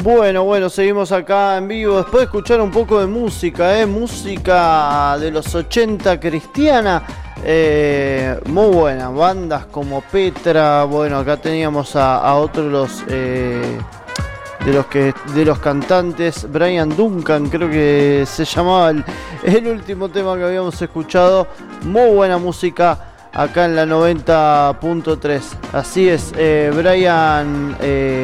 Bueno, seguimos acá en vivo. Después de escuchar un poco de música, música de los 80 cristiana, muy buena. Bandas como Petra, bueno, acá teníamos a otros de los cantantes, Brian Duncan, creo que se llamaba el último tema que habíamos escuchado. Muy buena música acá en la 90.3. Así es, Brian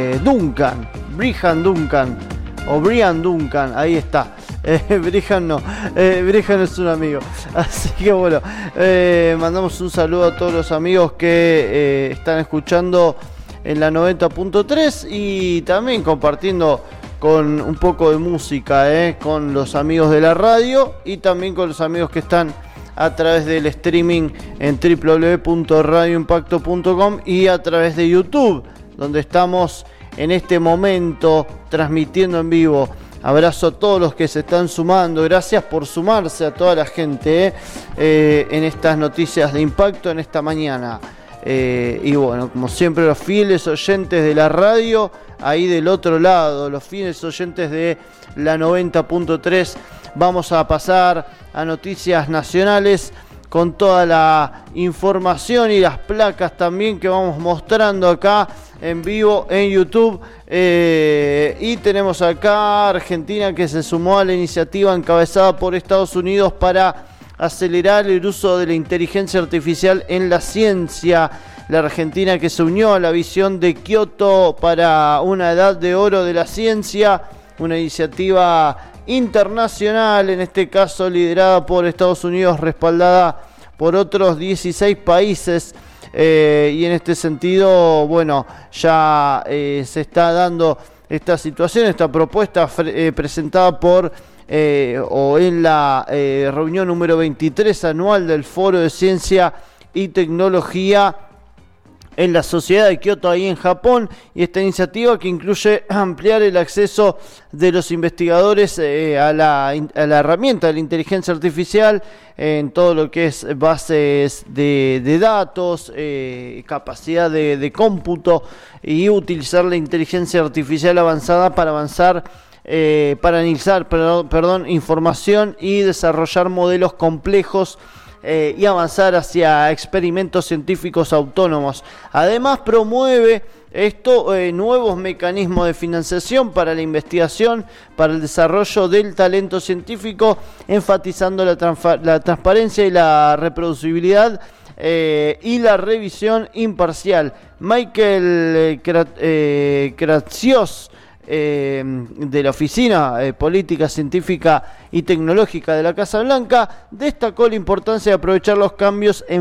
Duncan, ahí está. Brian no, Brian es un amigo. Así que bueno, mandamos un saludo a todos los amigos que están escuchando en la 90.3 y también compartiendo con un poco de música, con los amigos de la radio y también con los amigos que están a través del streaming en www.radioimpacto.com y a través de YouTube, donde estamos en este momento transmitiendo en vivo. Abrazo a todos los que se están sumando, gracias por sumarse a toda la gente en estas noticias de impacto en esta mañana. Y bueno, como siempre, los fieles oyentes de la radio, ahí del otro lado, los fieles oyentes de la 90.3, vamos a pasar a noticias nacionales con toda la información y las placas también que vamos mostrando acá en vivo en YouTube. Y tenemos acá Argentina, que se sumó a la iniciativa encabezada por Estados Unidos para acelerar el uso de la inteligencia artificial en la ciencia. La Argentina, que se unió a la visión de Kioto para una edad de oro de la ciencia, una iniciativa internacional, en este caso liderada por Estados Unidos, respaldada por otros 16 países. Y en este sentido, bueno, ya se está dando esta situación, esta propuesta presentada por o en la reunión número 23 anual del Foro de Ciencia y Tecnología en la Sociedad de Kioto, ahí en Japón. Y esta iniciativa, que incluye ampliar el acceso de los investigadores a la herramienta de la inteligencia artificial en todo lo que es bases de datos, capacidad de cómputo, y utilizar la inteligencia artificial avanzada para analizar información y desarrollar modelos complejos y avanzar hacia experimentos científicos autónomos. Además, promueve nuevos mecanismos de financiación para la investigación, para el desarrollo del talento científico, enfatizando la transparencia y la reproducibilidad y la revisión imparcial. Michael Kratsios, de la Oficina Política Científica y Tecnológica de la Casa Blanca, destacó la importancia de aprovechar los cambios que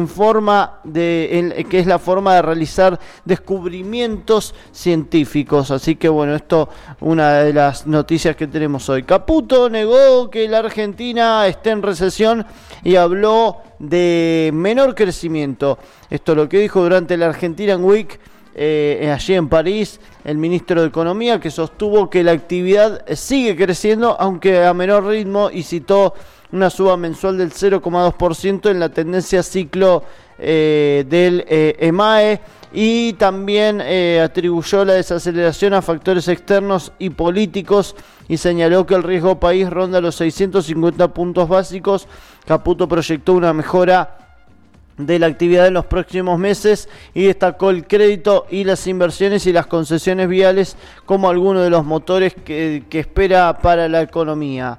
es la forma de realizar descubrimientos científicos. Así que bueno, esto una de las noticias que tenemos hoy. Caputo negó que la Argentina esté en recesión y habló de menor crecimiento. Esto es lo que dijo durante la Argentine Week allí en París el ministro de Economía, que sostuvo que la actividad sigue creciendo, aunque a menor ritmo, y citó una suba mensual del 0,2% en la tendencia ciclo del EMAE, y también atribuyó la desaceleración a factores externos y políticos, y señaló que el riesgo país ronda los 650 puntos básicos. Caputo proyectó una mejora de la actividad en los próximos meses y destacó el crédito y las inversiones y las concesiones viales como algunos de los motores que espera para la economía.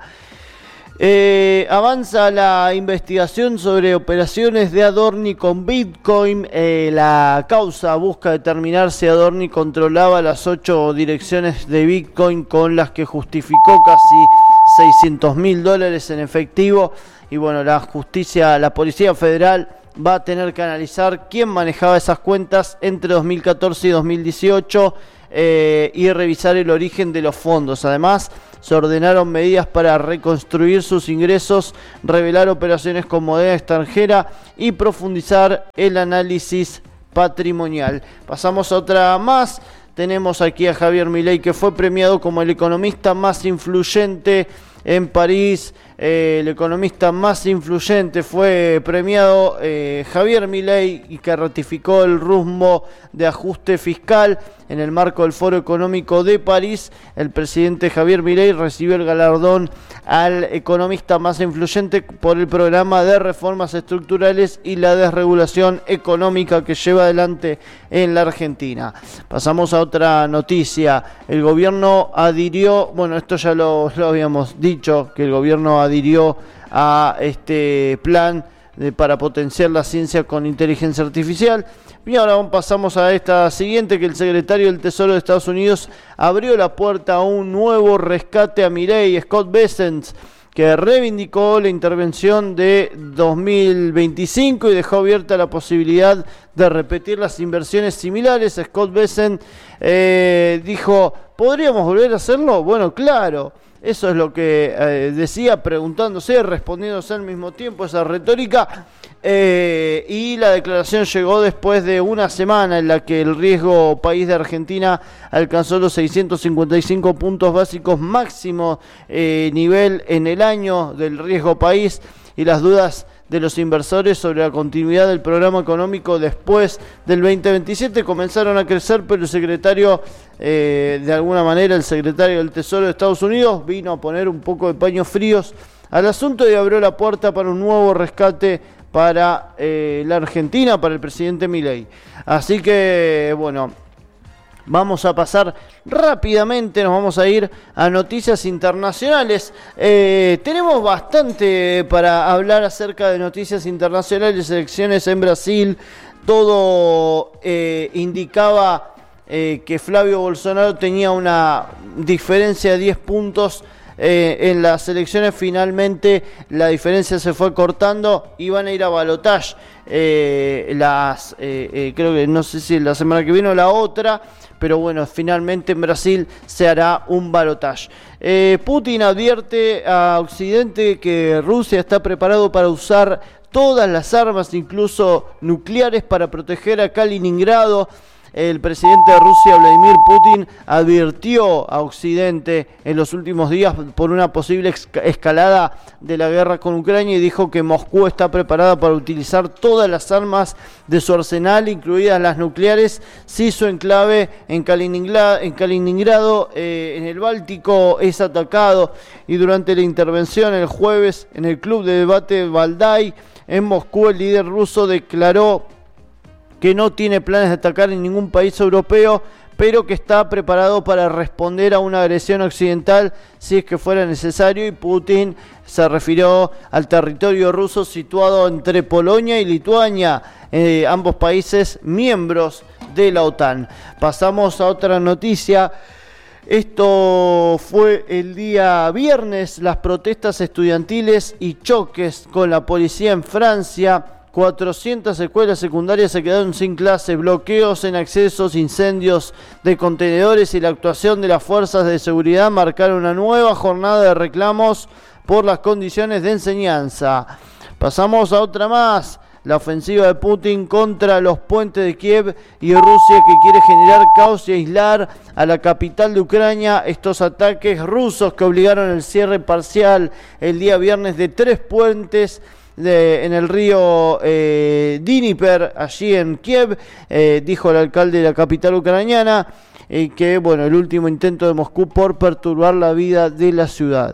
Avanza la investigación sobre operaciones de Adorni con Bitcoin. La causa busca determinar si Adorni controlaba las 8 direcciones de Bitcoin con las que justificó casi $600.000 en efectivo. Y bueno, la Policía Federal va a tener que analizar quién manejaba esas cuentas entre 2014 y 2018 y revisar el origen de los fondos. Además, se ordenaron medidas para reconstruir sus ingresos, revelar operaciones con moneda extranjera y profundizar el análisis patrimonial. Pasamos a otra más. Tenemos aquí a Javier Milei, que fue premiado como el economista más influyente en París. el economista más influyente, fue premiado Javier Milei, y que ratificó el rumbo de ajuste fiscal en el marco del Foro Económico de París. El presidente Javier Milei recibió el galardón al economista más influyente por el programa de reformas estructurales y la desregulación económica que lleva adelante en la Argentina. Pasamos a otra noticia. El gobierno adhirió, bueno, esto ya lo habíamos dicho, que el gobierno adhirió a este plan para potenciar la ciencia con inteligencia artificial. Y ahora pasamos a esta siguiente, que el secretario del Tesoro de Estados Unidos abrió la puerta a un nuevo rescate a Milei. Scott Bessent, que reivindicó la intervención de 2025 y dejó abierta la posibilidad de repetir las inversiones similares. Scott Bessent dijo: ¿podríamos volver a hacerlo? Bueno, claro. Eso es lo que decía, preguntándose, respondiéndose al mismo tiempo esa retórica. Y la declaración llegó después de una semana en la que el riesgo país de Argentina alcanzó los 655 puntos básicos máximo nivel en el año del riesgo país, y las dudas de los inversores sobre la continuidad del programa económico después del 2027 comenzaron a crecer, pero el secretario, de alguna manera, el secretario del Tesoro de Estados Unidos vino a poner un poco de paños fríos al asunto y abrió la puerta para un nuevo rescate para la Argentina, para el presidente Milei. Así que, bueno, vamos a pasar rápidamente, nos vamos a ir a noticias internacionales. Tenemos bastante para hablar acerca de noticias internacionales, elecciones en Brasil. Todo indicaba que Flavio Bolsonaro tenía una diferencia de 10 puntos. En las elecciones finalmente la diferencia se fue cortando y van a ir a balotaje creo que no sé si la semana que viene o la otra, pero bueno, finalmente en Brasil se hará un balotaje. Putin advierte a Occidente que Rusia está preparado para usar todas las armas, incluso nucleares, para proteger a Kaliningrado. El presidente de Rusia, Vladimir Putin, advirtió a Occidente en los últimos días por una posible escalada de la guerra con Ucrania y dijo que Moscú está preparada para utilizar todas las armas de su arsenal, incluidas las nucleares, si su enclave en Kaliningrado, en el Báltico, es atacado. Y durante la intervención el jueves en el club de debate Valdai en Moscú, el líder ruso declaró que no tiene planes de atacar en ningún país europeo, pero que está preparado para responder a una agresión occidental si es que fuera necesario. Y Putin se refirió al territorio ruso situado entre Polonia y Lituania, ambos países miembros de la OTAN. Pasamos a otra noticia. Esto fue el día viernes, las protestas estudiantiles y choques con la policía en Francia. 400 escuelas secundarias se quedaron sin clases, bloqueos en accesos, incendios de contenedores y la actuación de las fuerzas de seguridad marcaron una nueva jornada de reclamos por las condiciones de enseñanza. Pasamos a otra más. La ofensiva de Putin contra los puentes de Kiev y Rusia, que quiere generar caos y aislar a la capital de Ucrania. Estos ataques rusos que obligaron el cierre parcial el día viernes de 3 puentes en el río Dnieper, allí en Kiev, dijo el alcalde de la capital ucraniana, que bueno, el último intento de Moscú por perturbar la vida de la ciudad.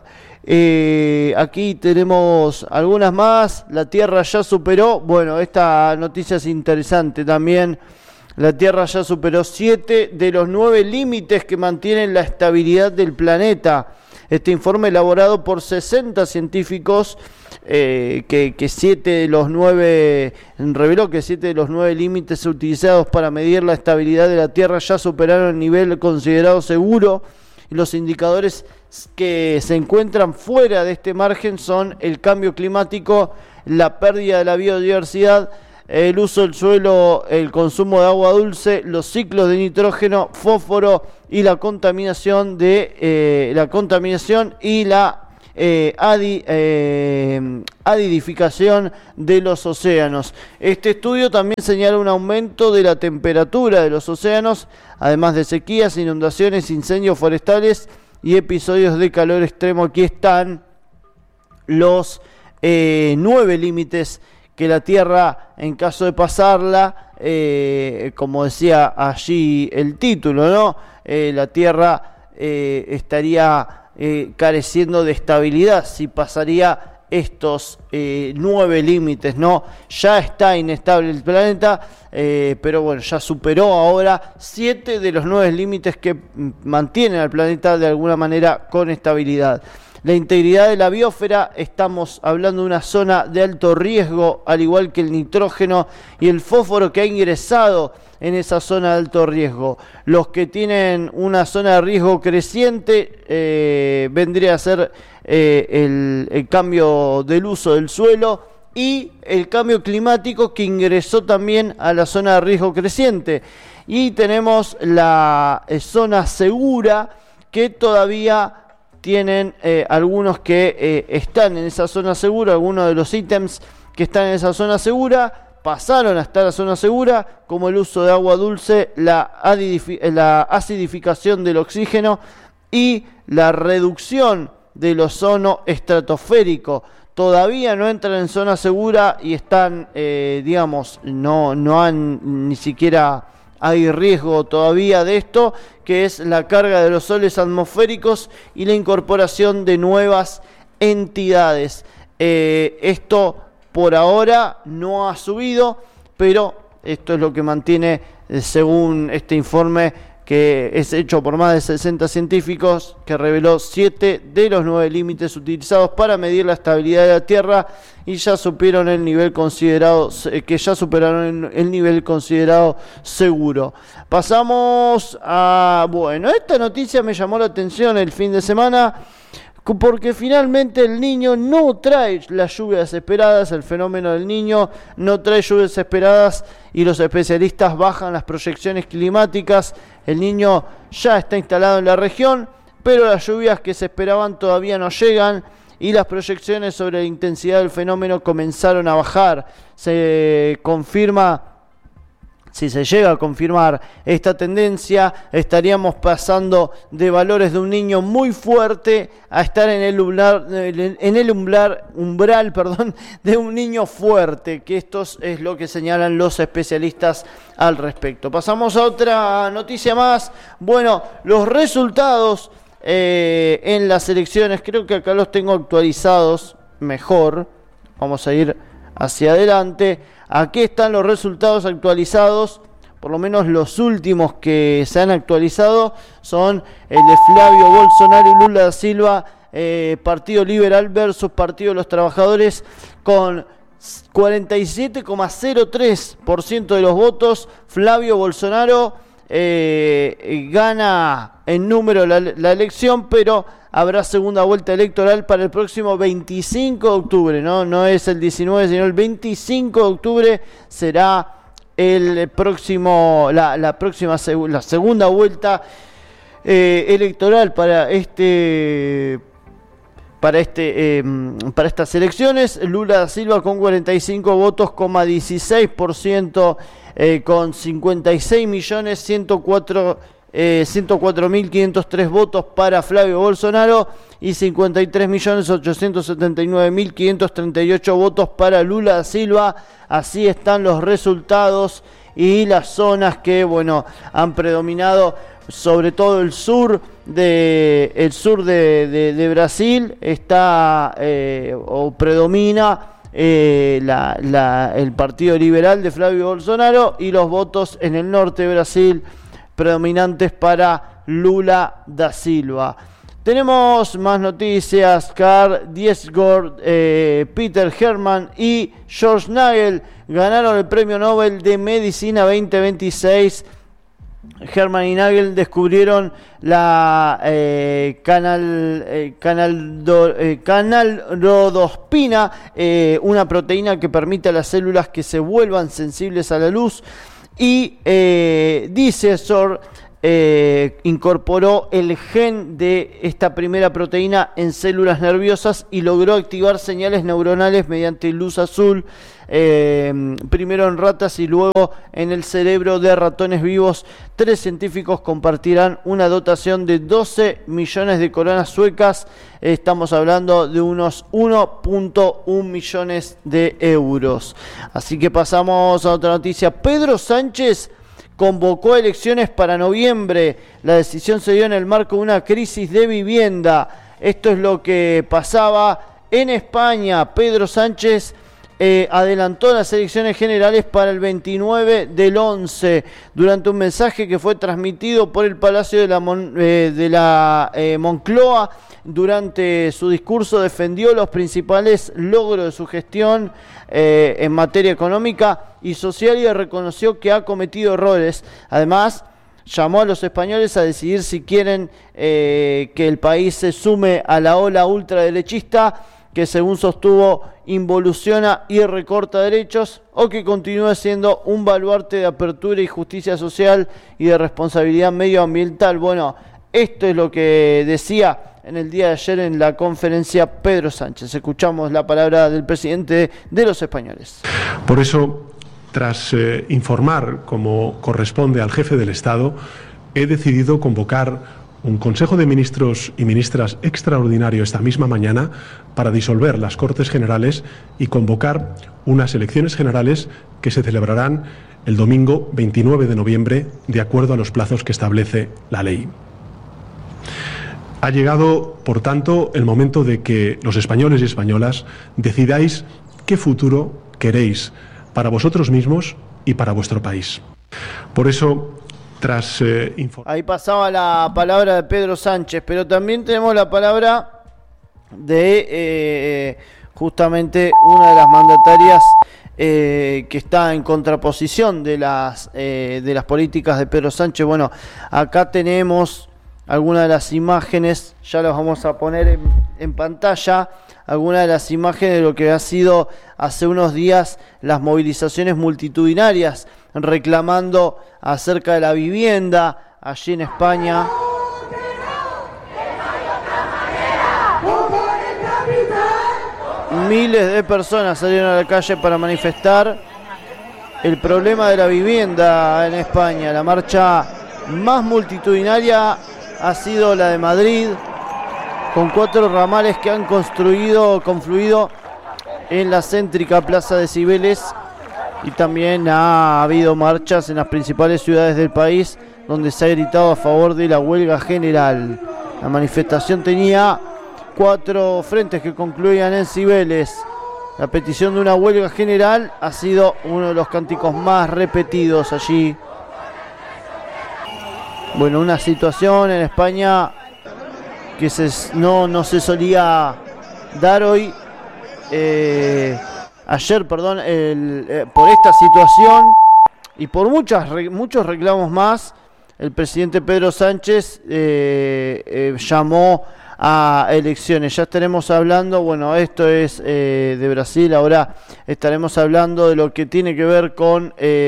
Aquí tenemos algunas más. La Tierra ya superó, bueno, esta noticia es interesante también. La Tierra ya superó 7 de los 9 límites que mantienen la estabilidad del planeta. Este informe, elaborado por 60 científicos, que 7 de los 9 reveló que 7 de los 9 límites utilizados para medir la estabilidad de la Tierra ya superaron el nivel considerado seguro. Y los indicadores que se encuentran fuera de este margen son el cambio climático, la pérdida de la biodiversidad, el uso del suelo, el consumo de agua dulce, los ciclos de nitrógeno, fósforo y la contaminación y la acidificación de los océanos. Este estudio también señala un aumento de la temperatura de los océanos, además de sequías, inundaciones, incendios forestales y episodios de calor extremo. Aquí están los 9 límites que la Tierra, en caso de pasarla, como decía allí el título, ¿no? La Tierra estaría careciendo de estabilidad si pasaría estos 9 límites, ¿no? Ya está inestable el planeta, pero bueno, ya superó ahora 7 de los 9 límites que mantienen al planeta de alguna manera con estabilidad. La integridad de la biosfera, estamos hablando de una zona de alto riesgo, al igual que el nitrógeno y el fósforo que ha ingresado en esa zona de alto riesgo. Los que tienen una zona de riesgo creciente vendría a ser el cambio del uso del suelo y el cambio climático que ingresó también a la zona de riesgo creciente. Y tenemos la zona segura, que todavía tienen algunos que están en esa zona segura, algunos de los ítems que están en esa zona segura pasaron a estar en la zona segura, como el uso de agua dulce, la acidificación del oxígeno y la reducción del ozono estratosférico. Todavía no entran en zona segura y están, no han ni siquiera... Hay riesgo todavía de esto, que es la carga de los soles atmosféricos y la incorporación de nuevas entidades. Esto por ahora no ha subido, pero esto es lo que mantiene, según este informe que es hecho por más de 60 científicos, que reveló 7 de los 9 límites utilizados para medir la estabilidad de la Tierra y ya superaron el nivel considerado seguro. Pasamos a, bueno, esta noticia me llamó la atención el fin de semana, porque finalmente el Niño no trae las lluvias esperadas, el fenómeno del Niño no trae lluvias esperadas y los especialistas bajan las proyecciones climáticas. El Niño ya está instalado en la región, pero las lluvias que se esperaban todavía no llegan y las proyecciones sobre la intensidad del fenómeno comenzaron a bajar. Si se llega a confirmar esta tendencia, estaríamos pasando de valores de un Niño muy fuerte a estar en el umbral de un Niño fuerte, que esto es lo que señalan los especialistas al respecto. Pasamos a otra noticia más. Bueno, los resultados en las elecciones, creo que acá los tengo actualizados mejor. Vamos a ir hacia adelante. Aquí están los resultados actualizados, por lo menos los últimos que se han actualizado son el de Flavio Bolsonaro y Lula da Silva, Partido Liberal versus Partido de los Trabajadores, con 47,03% de los votos. Flavio Bolsonaro gana en número la elección, pero habrá segunda vuelta electoral para el próximo 25 de octubre, no es el 19, sino el 25 de octubre será la segunda vuelta electoral para estas elecciones. Lula da Silva con 45 votos, 16%, con 56.104.503 votos para Flavio Bolsonaro y 53.879.538 votos para Lula da Silva. Así están los resultados y las zonas que, bueno, han predominado, sobre todo el sur de Brasil está o predomina el Partido Liberal de Flavio Bolsonaro, y los votos en el norte de Brasil predominantes para Lula da Silva. Tenemos más noticias. Karl Diesgaard, Peter Hermann y George Nagel ganaron el Premio Nobel de Medicina 2026. Hermann y Nagel descubrieron la canalrodospina, una proteína que permite a las células que se vuelvan sensibles a la luz. Y dice Sor incorporó el gen de esta primera proteína en células nerviosas y logró activar señales neuronales mediante luz azul, primero en ratas y luego en el cerebro de ratones vivos. 3 científicos compartirán una dotación de 12 millones de coronas suecas. Estamos hablando de unos 1.1 millones de euros. Así que pasamos a otra noticia. Pedro Sánchez convocó elecciones para noviembre. La decisión se dio en el marco de una crisis de vivienda. Esto es lo que pasaba en España. Pedro Sánchez adelantó las elecciones generales para el 29 del 11. Durante un mensaje que fue transmitido por el Palacio de la Moncloa, durante su discurso defendió los principales logros de su gestión en materia económica y social y reconoció que ha cometido errores. Además, llamó a los españoles a decidir si quieren que el país se sume a la ola ultraderechista que, según sostuvo, involuciona y recorta derechos, o que continúe siendo un baluarte de apertura y justicia social y de responsabilidad medioambiental. Bueno, esto es lo que decía en el día de ayer en la conferencia Pedro Sánchez. Escuchamos la palabra del presidente de los españoles. Por eso, tras informar como corresponde al jefe del Estado, he decidido convocar un Consejo de Ministros y Ministras extraordinario esta misma mañana para disolver las Cortes Generales y convocar unas elecciones generales que se celebrarán el domingo 29 de noviembre, de acuerdo a los plazos que establece la ley. Ha llegado, por tanto, el momento de que los españoles y españolas decidáis qué futuro queréis para vosotros mismos y para vuestro país. Por eso, ahí pasaba la palabra de Pedro Sánchez, pero también tenemos la palabra de justamente una de las mandatarias que está en contraposición de las políticas de Pedro Sánchez. Bueno, acá tenemos algunas de las imágenes, ya las vamos a poner en pantalla, algunas de las imágenes de lo que ha sido hace unos días las movilizaciones multitudinarias reclamando acerca de la vivienda allí en España. Miles de personas salieron a la calle para manifestar el problema de la vivienda en España. La marcha más multitudinaria ha sido la de Madrid, con 4 ramales que han confluido en la céntrica Plaza de Cibeles, y también ha habido marchas en las principales ciudades del país donde se ha gritado a favor de la huelga general. La manifestación tenía 4 frentes que concluían en Cibeles. La petición de una huelga general ha sido uno de los cánticos más repetidos allí. Bueno, una situación en España que no se solía dar hoy. Ayer, por esta situación y por muchos reclamos más, el presidente Pedro Sánchez llamó a elecciones. Ya estaremos hablando, bueno, esto es de Brasil, ahora estaremos hablando de lo que tiene que ver con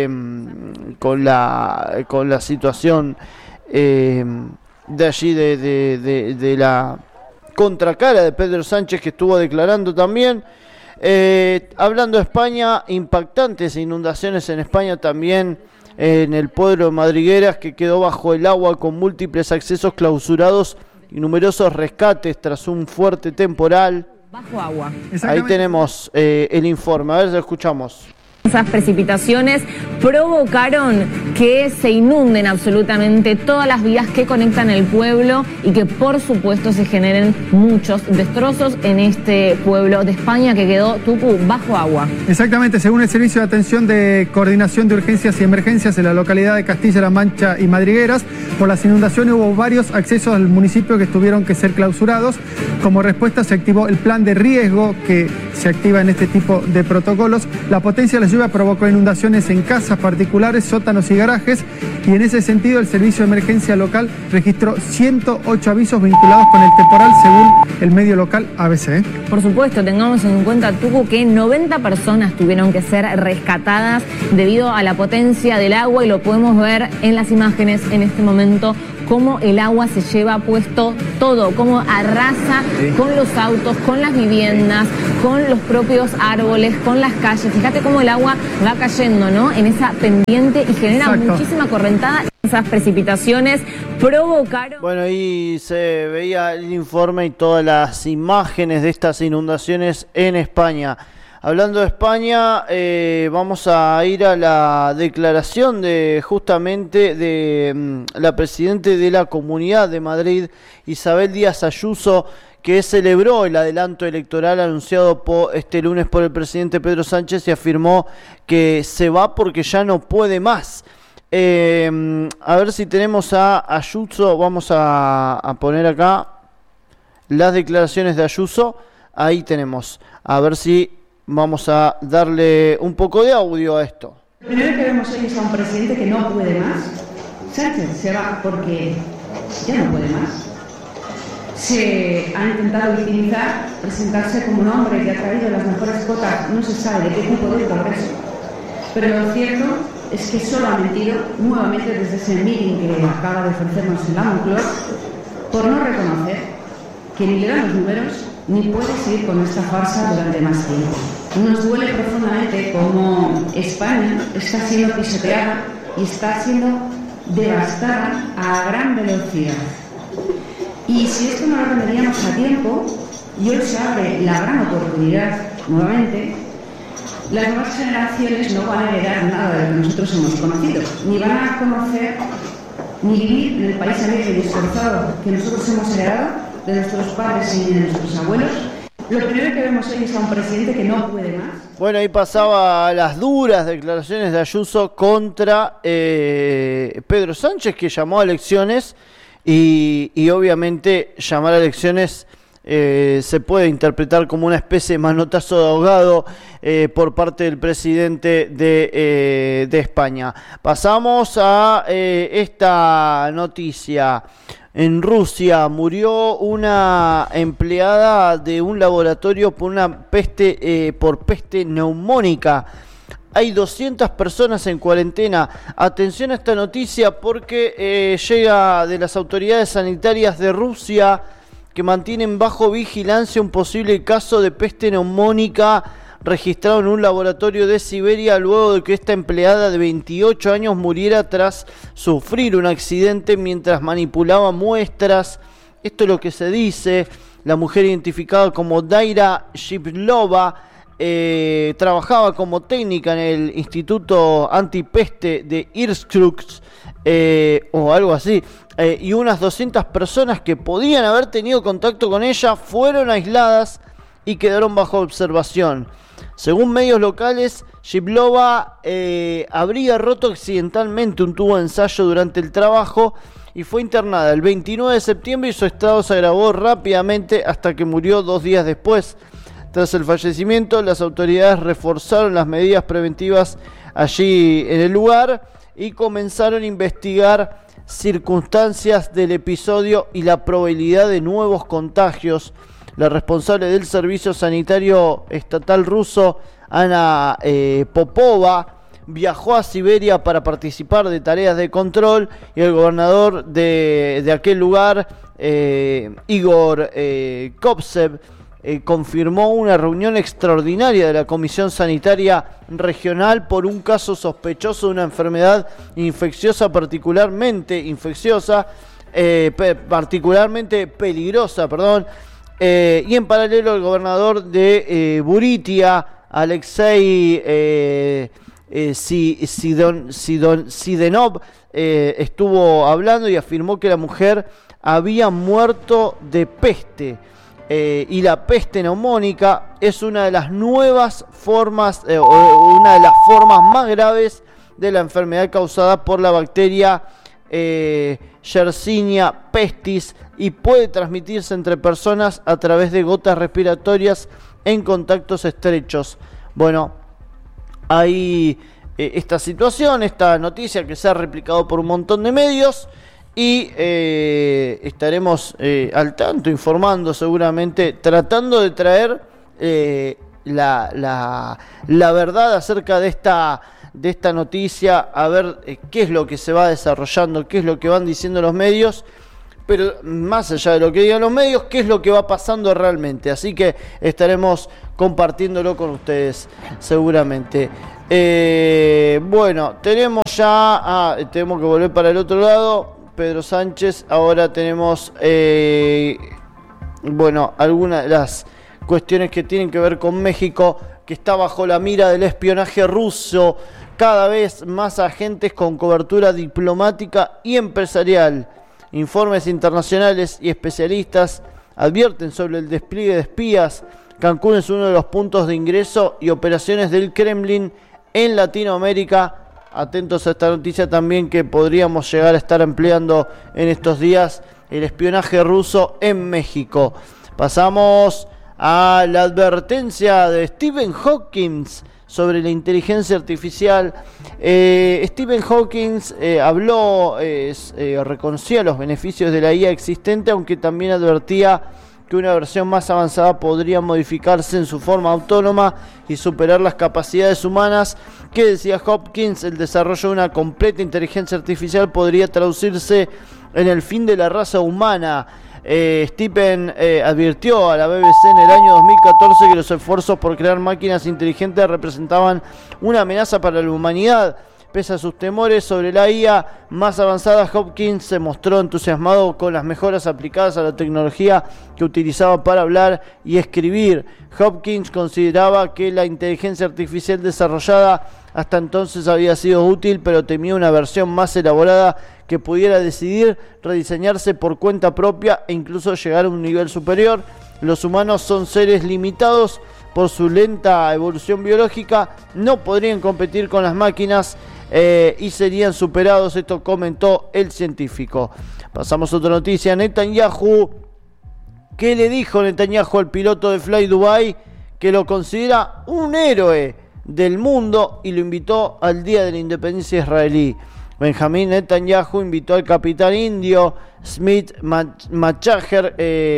la situación de allí, de la contracara de Pedro Sánchez, que estuvo declarando también. Hablando de España, impactantes inundaciones en España también, en el pueblo de Madrigueras, que quedó bajo el agua con múltiples accesos clausurados y numerosos rescates tras un fuerte temporal. Bajo agua. Ahí tenemos el informe, a ver si lo escuchamos. Esas precipitaciones provocaron que se inunden absolutamente todas las vías que conectan el pueblo y que, por supuesto, se generen muchos destrozos en este pueblo de España que quedó, Tucu, bajo agua. Exactamente, según el Servicio de Atención de Coordinación de Urgencias y Emergencias en la localidad de Castilla-La Mancha y Madrigueras, por las inundaciones hubo varios accesos al municipio que tuvieron que ser clausurados. Como respuesta se activó el plan de riesgo que se activa en este tipo de protocolos. La potencia de las lluvia provocó inundaciones en casas particulares, sótanos y garajes, y en ese sentido el Servicio de Emergencia Local registró 108 avisos vinculados con el temporal, según el medio local ABC. Por supuesto, tengamos en cuenta, Tucu, que 90 personas tuvieron que ser rescatadas debido a la potencia del agua, y lo podemos ver en las imágenes en este momento, cómo el agua se lleva puesto todo, cómo arrasa con los autos, con las viviendas, con los propios árboles, con las calles. Fíjate cómo el agua va cayendo, ¿no?, en esa pendiente, y genera muchísima correntada. Esas precipitaciones provocaron... Bueno, ahí se veía el informe y todas las imágenes de estas inundaciones en España. Hablando de España, vamos a ir a la declaración de justamente de la presidenta de la Comunidad de Madrid, Isabel Díaz Ayuso, que celebró el adelanto electoral anunciado este lunes por el presidente Pedro Sánchez y afirmó que se va porque ya no puede más. A ver si tenemos a Ayuso, vamos a poner acá las declaraciones de Ayuso. Ahí tenemos, a ver si vamos a darle un poco de audio a esto. Lo primero que vemos hoy es a un presidente que no puede más. Sánchez se va porque ya no puede más. Se ha intentado victimizar, presentarse como un hombre que ha traído las mejores cotas, no se sabe de qué tipo de Congreso. Pero lo cierto es que solo ha mentido nuevamente desde ese meeting que acaba de ofrecernos en la Moncloa, por no reconocer que ni le dan los números ni puede seguir con esta farsa durante más tiempo. Nos duele profundamente cómo España está siendo pisoteada y está siendo devastada a gran velocidad. Y si esto no lo remediamos a tiempo, y hoy se abre la gran oportunidad nuevamente, las nuevas generaciones no van a heredar nada de lo que nosotros hemos conocido, ni van a conocer ni vivir en el país alegre y esforzado que nosotros hemos heredado de nuestros padres y de nuestros abuelos. Lo primero que vemos hoy es a un presidente que no puede más. Bueno, ahí pasaba las duras declaraciones de Ayuso contra Pedro Sánchez, que llamó a elecciones, y obviamente llamar a elecciones se puede interpretar como una especie de manotazo de ahogado por parte del presidente de España. Pasamos a esta noticia. En Rusia murió una empleada de un laboratorio por peste neumónica. Hay 200 personas en cuarentena. Atención a esta noticia porque llega de las autoridades sanitarias de Rusia, que mantienen bajo vigilancia un posible caso de peste neumónica registrado en un laboratorio de Siberia, luego de que esta empleada de 28 años muriera tras sufrir un accidente mientras manipulaba muestras. Esto es lo que se dice. La mujer, identificada como Daira Shiplova, trabajaba como técnica en el Instituto Antipeste de Irkutsk, o algo así, y unas 200 personas que podían haber tenido contacto con ella fueron aisladas y quedaron bajo observación. Según medios locales, Shiplova habría roto accidentalmente un tubo de ensayo durante el trabajo y fue internada el 29 de septiembre, y su estado se agravó rápidamente hasta que murió 2 días después. Tras el fallecimiento, las autoridades reforzaron las medidas preventivas allí en el lugar y comenzaron a investigar circunstancias del episodio y la probabilidad de nuevos contagios. La responsable del Servicio Sanitario Estatal ruso, Ana Popova, viajó a Siberia para participar de tareas de control, y el gobernador de aquel lugar, Igor Kopsev, confirmó una reunión extraordinaria de la Comisión Sanitaria Regional por un caso sospechoso de una enfermedad infecciosa particularmente peligrosa, y en paralelo el gobernador de Buritia, Alexei Sidenov, estuvo hablando y afirmó que la mujer había muerto de peste. Y la peste neumónica es una de las nuevas formas, una de las formas más graves de la enfermedad causada por la bacteria Yersinia pestis, y puede transmitirse entre personas a través de gotas respiratorias en contactos estrechos. Bueno, hay esta situación, esta noticia que se ha replicado por un montón de medios y estaremos al tanto, informando seguramente, tratando de traer la verdad acerca de esta noticia, a ver qué es lo que se va desarrollando, qué es lo que van diciendo los medios, pero más allá de lo que digan los medios, qué es lo que va pasando realmente. Así que estaremos compartiéndolo con ustedes seguramente. Bueno, tenemos ya, tenemos que volver para el otro lado, Pedro Sánchez. Ahora tenemos, bueno, algunas de las cuestiones que tienen que ver con México, que está bajo la mira del espionaje ruso. Cada vez más agentes con cobertura diplomática y empresarial. Informes internacionales y especialistas advierten sobre el despliegue de espías. Cancún es uno de los puntos de ingreso y operaciones del Kremlin en Latinoamérica. Atentos a esta noticia también, que podríamos llegar a estar empleando en estos días el espionaje ruso en México. Pasamos a la advertencia de Stephen Hawking sobre la inteligencia artificial. Stephen Hawking habló, reconocía los beneficios de la IA existente, aunque también advertía que una versión más avanzada podría modificarse en su forma autónoma y superar las capacidades humanas. Que decía Hopkins, el desarrollo de una completa inteligencia artificial podría traducirse en el fin de la raza humana. Stephen advirtió a la BBC en el año 2014 que los esfuerzos por crear máquinas inteligentes representaban una amenaza para la humanidad. Pese a sus temores sobre la IA más avanzada, Hopkins se mostró entusiasmado con las mejoras aplicadas a la tecnología que utilizaba para hablar y escribir. Hopkins consideraba que la inteligencia artificial desarrollada hasta entonces había sido útil, pero temía una versión más elaborada que pudiera decidir rediseñarse por cuenta propia e incluso llegar a un nivel superior. Los humanos son seres limitados por su lenta evolución biológica, no podrían competir con las máquinas y serían superados. Esto comentó el científico. Pasamos a otra noticia. Netanyahu, ¿qué le dijo Netanyahu al piloto de Fly Dubai? Que lo considera un héroe del mundo y lo invitó al Día de la Independencia israelí. Benjamín Netanyahu invitó al capitán indio Smith Machaher,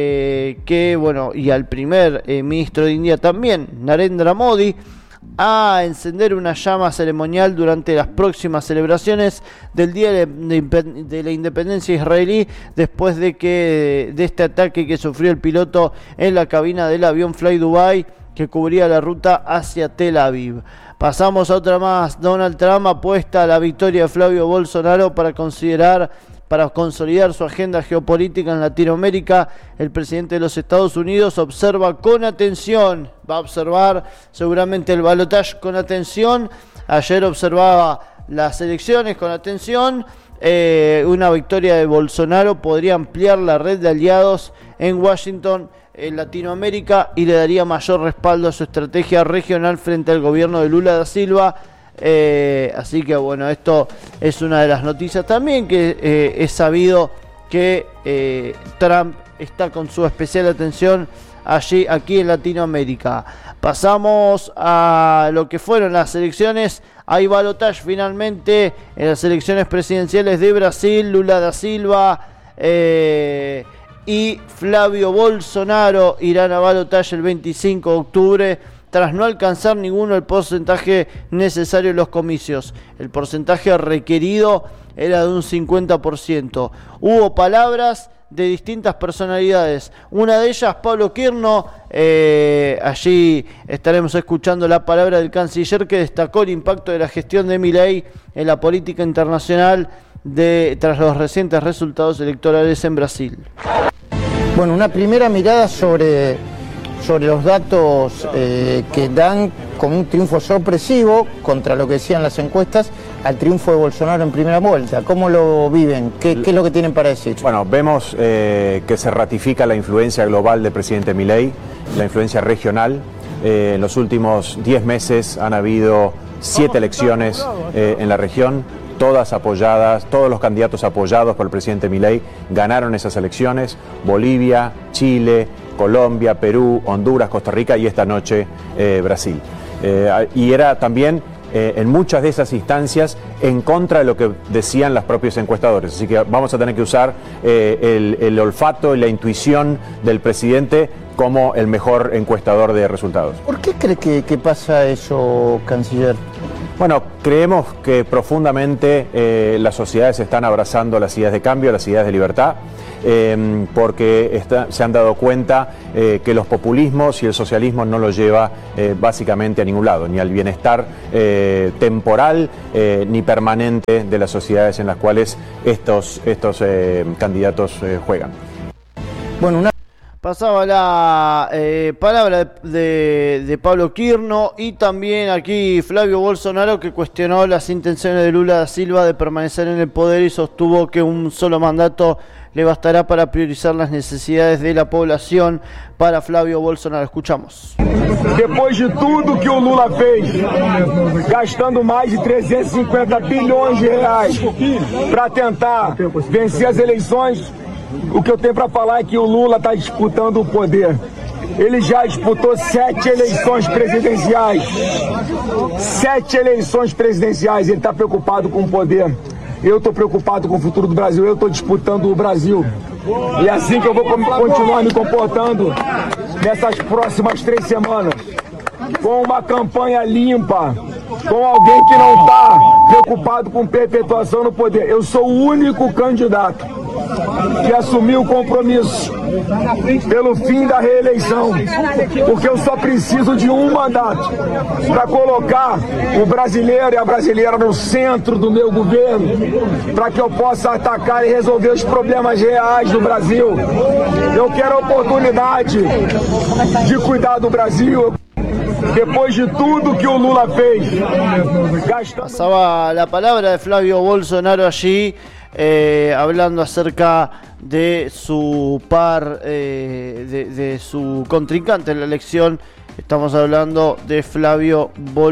y al primer ministro de India también, Narendra Modi, a encender una llama ceremonial durante las próximas celebraciones del Día de la Independencia israelí, después de este ataque que sufrió el piloto en la cabina del avión Fly Dubai que cubría la ruta hacia Tel Aviv. Pasamos a otra más. Donald Trump apuesta a la victoria de Flavio Bolsonaro para consolidar su agenda geopolítica en Latinoamérica. El presidente de los Estados Unidos observa con atención, va a observar seguramente el balotaje con atención. Ayer observaba las elecciones con atención. Una victoria de Bolsonaro podría ampliar la red de aliados en Washington, en Latinoamérica, y le daría mayor respaldo a su estrategia regional frente al gobierno de Lula da Silva. Así que bueno, esto es una de las noticias también, que es sabido que Trump está con su especial atención aquí en Latinoamérica. Pasamos a lo que fueron las elecciones. Hay balotaje finalmente en las elecciones presidenciales de Brasil. Lula da Silva y Flavio Bolsonaro irán a balotaje el 25 de octubre, tras no alcanzar ninguno el porcentaje necesario en los comicios. El porcentaje requerido era de un 50%. Hubo palabras de distintas personalidades. Una de ellas, Pablo Quirno. Allí estaremos escuchando la palabra del canciller, que destacó el impacto de la gestión de Milei en la política internacional tras los recientes resultados electorales en Brasil. Bueno, una primera mirada sobre los datos que dan como un triunfo sorpresivo contra lo que decían las encuestas al triunfo de Bolsonaro en primera vuelta. ¿Cómo lo viven? ¿Qué es lo que tienen para decir? Bueno, vemos que se ratifica la influencia global del presidente Milei, la influencia regional. En los últimos 10 meses han habido 7 elecciones en la región, todas apoyadas, todos los candidatos apoyados por el presidente Milei ganaron esas elecciones: Bolivia, Chile, Colombia, Perú, Honduras, Costa Rica y esta noche Brasil. Y era también en muchas de esas instancias en contra de lo que decían los propios encuestadores. Así que vamos a tener que usar el olfato y la intuición del presidente como el mejor encuestador de resultados. ¿Por qué cree que pasa eso, canciller? Bueno, creemos que profundamente las sociedades están abrazando las ideas de cambio, las ideas de libertad, porque se han dado cuenta que los populismos y el socialismo no los lleva básicamente a ningún lado, ni al bienestar temporal ni permanente de las sociedades en las cuales estos candidatos juegan. Bueno, Pasaba la palabra de Pablo Quirno y también aquí Flavio Bolsonaro, que cuestionó las intenciones de Lula da Silva de permanecer en el poder y sostuvo que un solo mandato le bastará para priorizar las necesidades de la población. Para Flavio Bolsonaro, escuchamos. Depois de tudo que o Lula fez, gastando mais de 350 bilhões de reais para tentar vencer as eleições, o que eu tenho para falar é que o Lula está disputando o poder. Ele já disputou 7 eleições presidenciais. 7 eleições presidenciais. Ele está preocupado com o poder. Eu estou preocupado com o futuro do Brasil. Eu estou disputando o Brasil. E é assim que eu vou continuar me comportando nessas próximas 3 semanas. Com uma campanha limpa, com alguém que não está preocupado com perpetuação no poder. Eu sou o único candidato que assumiu o compromisso pelo fim da reeleição, porque eu só preciso de um mandato para colocar o brasileiro e a brasileira no centro do meu governo, para que eu possa atacar e resolver os problemas reais do Brasil. Eu quero a oportunidade de cuidar do Brasil. Después de todo que o Lula fez. Pasaba la palabra de Flavio Bolsonaro allí, hablando acerca de su par, de su contrincante en la elección. Estamos hablando de Flavio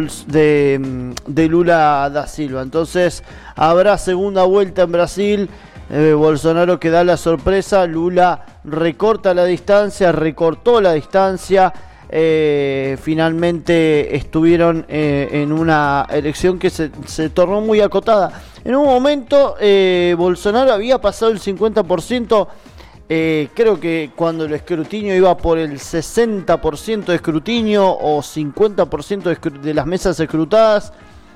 de Lula da Silva. Entonces habrá segunda vuelta en Brasil. Bolsonaro que da la sorpresa, Lula recortó la distancia. Finalmente estuvieron en una elección que se tornó muy acotada. En un momento Bolsonaro había pasado el 50%, creo que cuando el escrutinio iba por el 60% de escrutinio o 50% de las mesas escrutadas.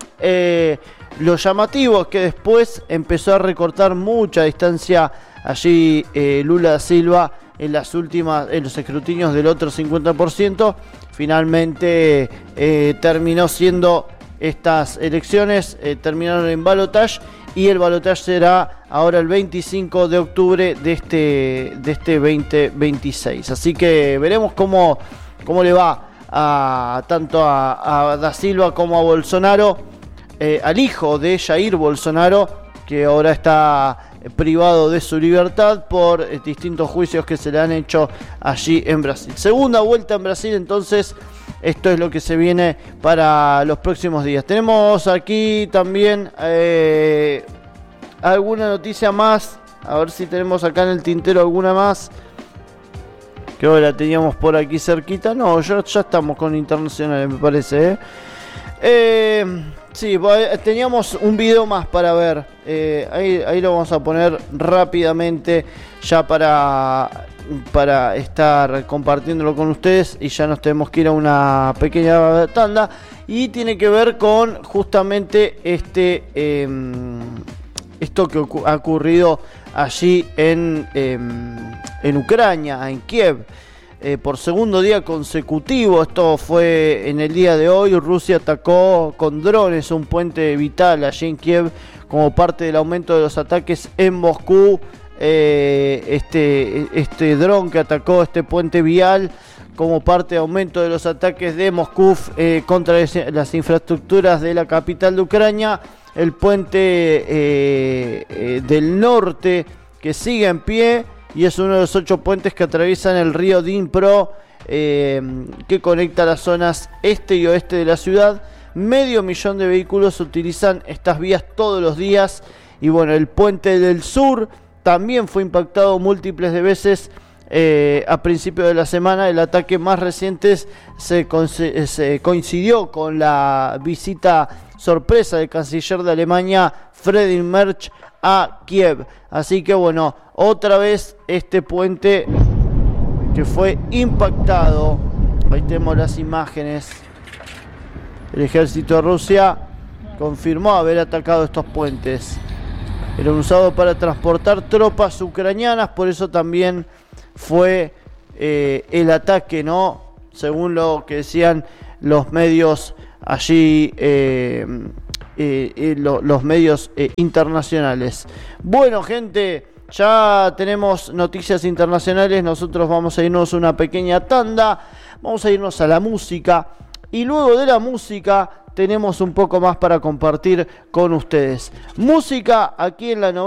Lo llamativo es que después empezó a recortar mucha distancia allí Lula da Silva en los escrutinios del otro 50%. Finalmente terminó siendo estas elecciones, terminaron en balotaje, y el balotaje será ahora el 25 de octubre de este 2026. Así que veremos cómo le va tanto a Da Silva como a Bolsonaro, al hijo de Jair Bolsonaro, que ahora está privado de su libertad por distintos juicios que se le han hecho allí en Brasil. Segunda vuelta en Brasil, entonces esto es lo que se viene para los próximos días. Tenemos aquí también alguna noticia más, a ver si tenemos acá en el tintero alguna más, que ahora la teníamos por aquí cerquita. No, ya estamos con internacionales, me parece, sí, teníamos un video más para ver. Ahí lo vamos a poner rápidamente ya para estar compartiéndolo con ustedes, y ya nos tenemos que ir a una pequeña tanda, y tiene que ver con justamente esto que ha ocurrido allí en Ucrania, en Kiev. Por segundo día consecutivo, esto fue en el día de hoy, Rusia atacó con drones un puente vital allí en Kiev como parte del aumento de los ataques en Moscú. Este dron que atacó este puente vial como parte de aumento de los ataques de Moscú contra las infraestructuras de la capital de Ucrania. El puente del norte, que sigue en pie, y es uno de los 8 puentes que atraviesan el río Dnipro, que conecta las zonas este y oeste de la ciudad. 500.000 de vehículos utilizan estas vías todos los días. Y bueno, el puente del sur también fue impactado múltiples de veces a principio de la semana. El ataque más reciente se coincidió con la visita sorpresa del canciller de Alemania, Friedrich Merz, a Kiev. Así que bueno, otra vez este puente que fue impactado. Ahí tenemos las imágenes. El ejército de Rusia confirmó haber atacado estos puentes. Eran usados para transportar tropas ucranianas, por eso también fue el ataque, ¿no? Según lo que decían los medios allí, los medios internacionales. Bueno, gente, ya tenemos noticias internacionales. Nosotros vamos a irnos a una pequeña tanda. Vamos a irnos a la música. Y luego de la música tenemos un poco más para compartir con ustedes. Música aquí en la